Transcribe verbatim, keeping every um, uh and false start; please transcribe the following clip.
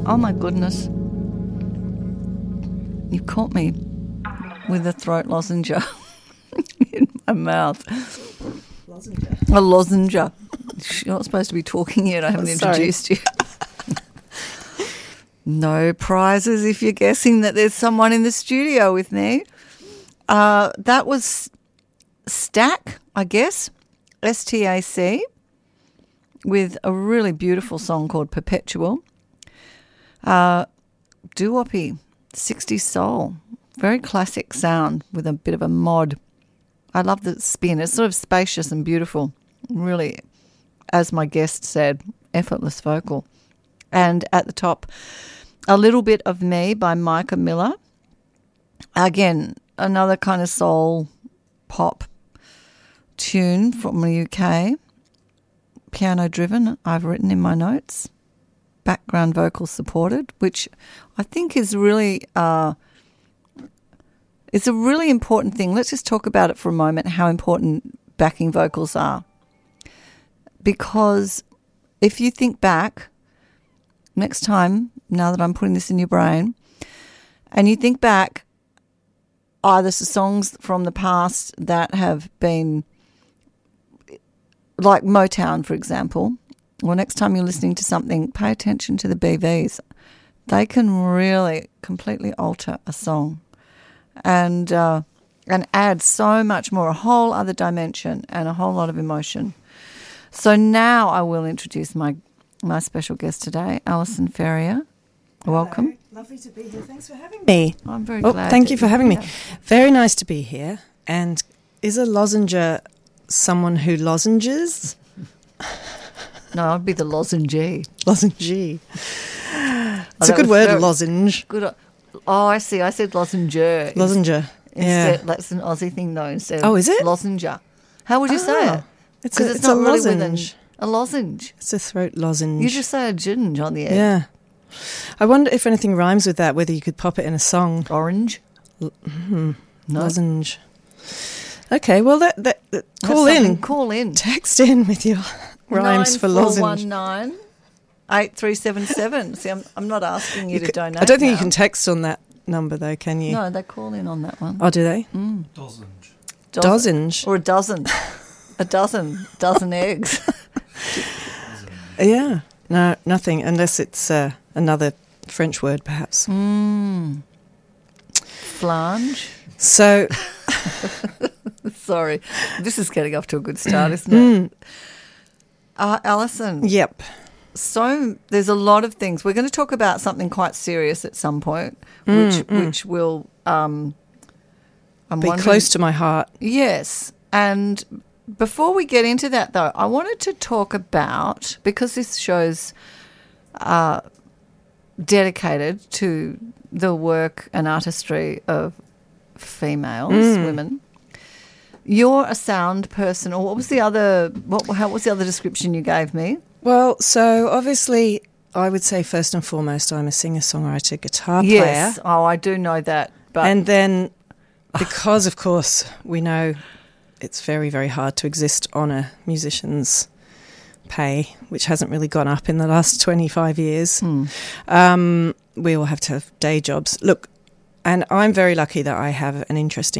Oh, my goodness. You've caught me with a throat lozenge in my mouth. Lozenge. A lozenge. You're not supposed to be talking yet. I haven't Oh, introduced you. No prizes if you're guessing that there's someone in the studio with me. Uh, that was Stack, I guess, S T A C, with a really beautiful song called Perpetual. Uh, doo-woppy, sixties soul, very classic sound with a bit of a mod. I love the spin. It's sort of spacious and beautiful. Really, as my guest said, effortless vocal. And at the top, A Little Bit of Me by Micah Miller. Again, another kind of soul pop tune from the U K. Piano driven, I've written in my notes. Background vocals supported, which I think is really, uh, it's a really important thing. Let's just talk about it for a moment, how important backing vocals are. Because if you think back, next time, now that I'm putting this in your brain, and you think back either to songs from the past that have been, like Motown, for example, or next time you're listening to something, pay attention to the B Vs. They can really completely alter a song and uh, and add so much more, a whole other dimension and a whole lot of emotion. So now I will introduce my my special guest today, Alison Ferrier. Welcome. Hello. Lovely to be here. Thanks for having me. I'm very oh, glad. Thank you for having me. Yeah. Very nice to be here. And is a lozenger someone who lozenges? No, I'd be the lozengee. Lozengee. It's Oh, a good was word, very lozenge. Good. Oh, I see. I said lozenger. Lozenger. Instead, Yeah. that's an Aussie thing, though. Instead, Oh, is it? Lozenger. How would you say Oh, it? It's Because a, it's, it's not a really lozenge. with an, a lozenge. It's a throat lozenge. You just say a ginge on the end. Yeah. I wonder if anything rhymes with that, whether you could pop it in a song. Orange. Mm-hmm. No. Lozenge. Okay, well, that, that, that That's call something. in. Call in. Text in with your rhymes for lozenge. nine four one nine, eight three seven seven. See, I'm, I'm not asking you, You to could- donate. I don't think now. you can text on that number, though, can you? No, they call in on that one. Oh, do they? Mm. Dozenge. Dozen. Dozenge. Or a dozen. A dozen. Dozen eggs. Yeah. No, nothing, unless it's uh, another French word, perhaps. Mm. Flange. So, Sorry. This is getting off to a good start, isn't it? mm, Uh, Alison, yep. so there's a lot of things. We're going to talk about something quite serious at some point, Mm, which mm. which will um, I'm Be wondering- close to my heart. Yes, and before we get into that, though, I wanted to talk about, because this show's uh, dedicated to the work and artistry of females, Mm. women. You're a sound person, or what was the other? What how was the other description you gave me? Well, so obviously, I would say first and foremost, I'm a singer-songwriter, guitar player. Yes. Oh, I do know that. But And then, because, of course, we know it's very, very hard to exist on a musician's pay, which hasn't really gone up in the last twenty-five years. Hmm. Um, we all have to have day jobs. Look, and I'm very lucky that I have an interesting